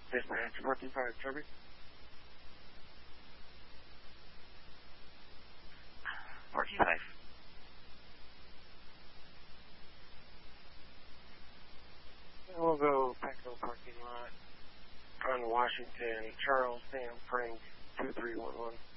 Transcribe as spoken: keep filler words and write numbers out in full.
Dispatch four two five, Kirby. four two five. We'll go Petco parking lot on Washington, Charles Sam Frank two three one one.